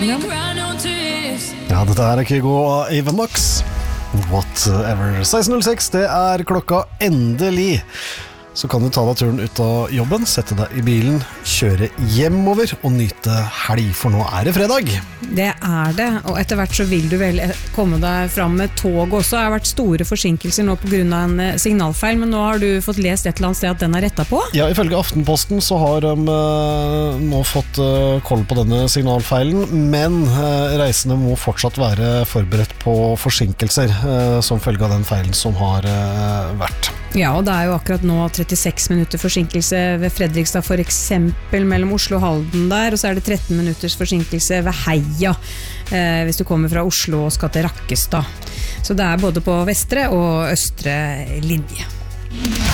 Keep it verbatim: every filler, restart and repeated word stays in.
Ja, dette er Kygo og Ava Max. Whatever. seksten null seks, det er klokka endelig. Så kan du ta deg turen ut av jobben, sette deg i bilen, kjøre hjemover og nyte helg, for nå er det fredag. Det er det, og etter hvert så vil du vel komme deg fram med tog også. Det har vært store forsinkelser nå på grunn av en signalfeil, men nå har du fått lest et eller annet sted at den er rettet på? Ja, ifølge Aftenposten så har de uh, nå fått uh, koll på denne signalfeilen, men uh, reisende må fortsatt være forberedt på forsinkelser uh, som følge av den feilen som har uh, vært. Ja, og det er jo akkurat nå trettiseks minutter forsinkelse ved Fredrikstad for eksempel mellom Oslo og Halden der, og så er det tretten minutters forsinkelse ved Heia eh, hvis du kommer fra Oslo og skal til Rakkestad. Så det er både på vestre og østre linje.